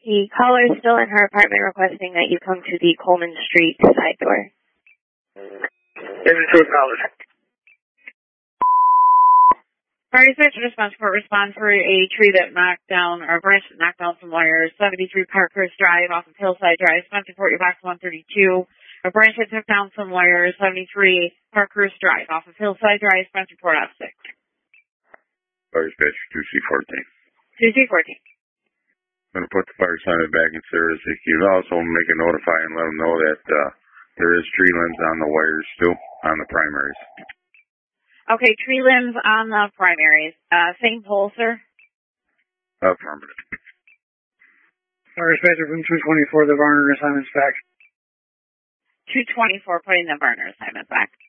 The caller is still in her apartment requesting that you come to the Coleman Street side door. This is Truth College. Fire dispatch response report respond for a tree that knocked down, or a branch that knocked down some wires, 73 Parkhurst Drive off of Hillside Drive. Response report your box 132. A branch that took down some wires, 73 Parkhurst Drive off of Hillside Drive. Response report off 6. Fire dispatch 2C14. 2C14. I'm going to put the fire siren back in service. You can also make a notify and let them know that there is tree limbs on the wires still, on the primaries. Okay, tree limbs on the primaries. Same pole, sir? Affirmative. Fire dispatcher from 224, the Varner assignment's back. 224, putting the burner assignment back.